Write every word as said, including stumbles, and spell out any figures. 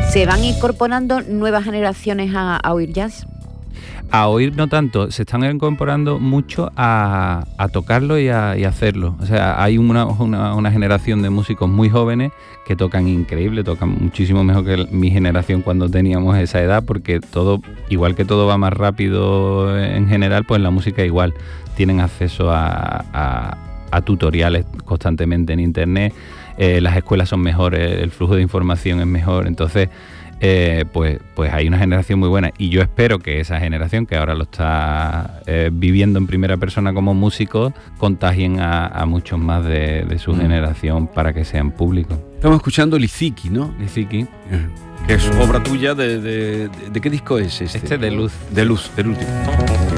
¿Se van incorporando nuevas generaciones a, a oír jazz? A oír no tanto, se están incorporando mucho a, a tocarlo y a, y a hacerlo. O sea, hay una, una, una generación de músicos muy jóvenes que tocan increíble, tocan muchísimo mejor que mi generación cuando teníamos esa edad, porque todo, igual que todo va más rápido en general, pues la música igual. Tienen acceso a, a, a tutoriales constantemente en internet, eh, las escuelas son mejores, el flujo de información es mejor, entonces... Eh, pues, pues hay una generación muy buena y yo espero que esa generación que ahora lo está eh, viviendo en primera persona como músicos contagien a, a muchos más de, de su mm. generación para que sean públicos. Estamos escuchando Liziki, ¿no? Liziki. Que es obra tuya de, de, de... ¿De qué disco es este? Este de Luz. De Luz, del último.